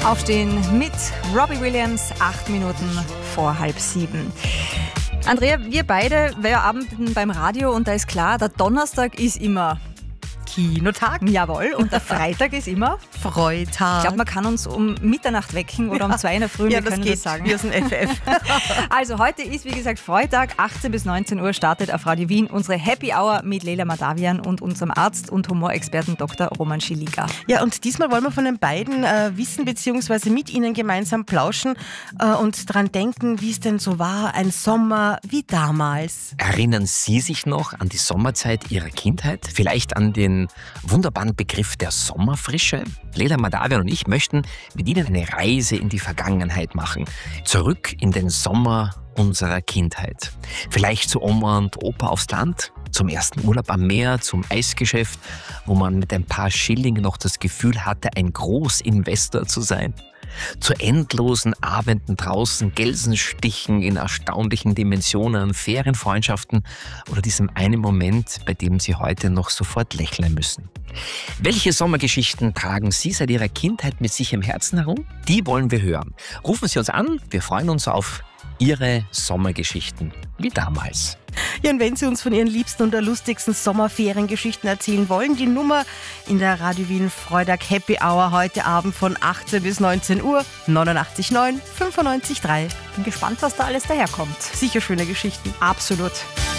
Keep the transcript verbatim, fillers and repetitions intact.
Aufstehen mit Robbie Williams, acht Minuten vor halb sieben. Andrea, wir beide, wir arbeiten beim Radio und da ist klar, der Donnerstag ist immer Kinotag. Jawohl, und der Freitag ist immer Freitag. Ich glaube, man kann uns um Mitternacht wecken oder um zwei in der Früh, ja, wir können das geht. das sagen. Wir sind F F. Also heute ist, wie gesagt, Freitag, achtzehn bis neunzehn Uhr startet auf Radio Wien unsere Happy Hour mit Leila Madavian und unserem Arzt und Humorexperten Doktor Roman Schiliga. Ja, und diesmal wollen wir von den beiden äh, wissen bzw. mit ihnen gemeinsam plauschen äh, und daran denken, wie es denn so war, ein Sommer wie damals. Erinnern Sie sich noch an die Sommerzeit Ihrer Kindheit? Vielleicht an den wunderbaren Begriff der Sommerfrische? Leila Madavian und ich möchten mit Ihnen eine Reise in die Vergangenheit machen. Zurück in den Sommer unserer Kindheit. Vielleicht zu Oma und Opa aufs Land, zum ersten Urlaub am Meer, zum Eisgeschäft, wo man mit ein paar Schilling noch das Gefühl hatte, ein Großinvestor zu sein. Zu endlosen Abenden draußen, Gelsenstichen in erstaunlichen Dimensionen, Ferienfreundschaften oder diesem einen Moment, bei dem Sie heute noch sofort lächeln müssen. Welche Sommergeschichten tragen Sie seit Ihrer Kindheit mit sich im Herzen herum? Die wollen wir hören. Rufen Sie uns an, wir freuen uns auf Ihre Sommergeschichten wie damals. Ja, und wenn Sie uns von Ihren liebsten und der lustigsten Sommerferiengeschichten erzählen wollen, die Nummer in der Radio Wien Freitag Happy Hour heute Abend von achtzehn bis neunzehn Uhr, neunundachtzig neun, fünfundneunzig drei. Bin gespannt, was da alles daherkommt. Sicher schöne Geschichten. Absolut.